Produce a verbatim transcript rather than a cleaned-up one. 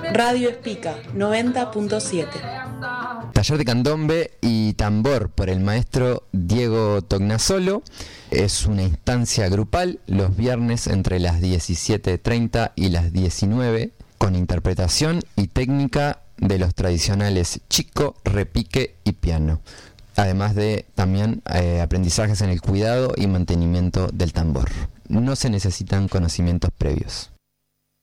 Radio Espica noventa punto siete. Taller de candombe y tambor por el maestro Diego Tognasolo. Es una instancia grupal los viernes entre las diecisiete treinta y las diecinueve, con interpretación y técnica de los tradicionales chico, repique y piano, además de también eh, aprendizajes en el cuidado y mantenimiento del tambor. No se necesitan conocimientos previos.